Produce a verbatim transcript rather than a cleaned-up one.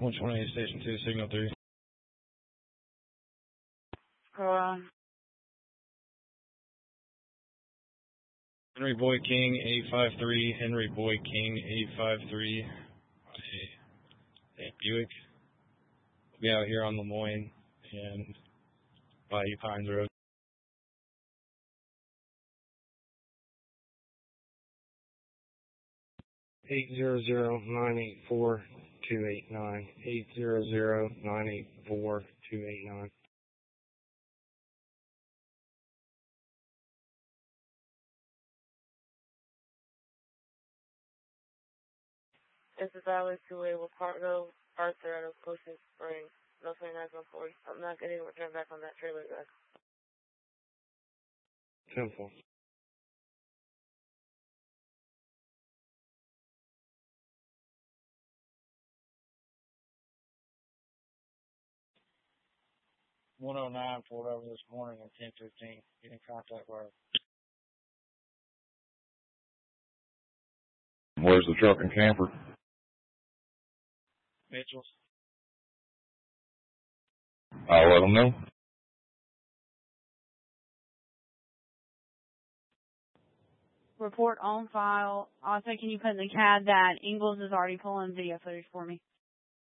one twenty-eight, Station two, Signal three. Go on. Henry Boy King, eight five three, Henry Boy King, eight five three, a Buick. We'll be out here on Lemoyne and Bayou Pines Road. eight zero zero, nine eight four, two eight nine, eight zero zero, nine eight four, two eight nine. This is Valley two-way with Cargo, Arthur out of Ocean Springs. No twenty-nine one forty. I'm not getting a return back on that trailer, guys. Temple. one oh nine pulled over this morning at ten fifteen. Get in contact with her. Where's the truck and camper? Mitchell's. I'll let them know. Report on file. Also, can you put in the C A D that Ingalls is already pulling video footage for me?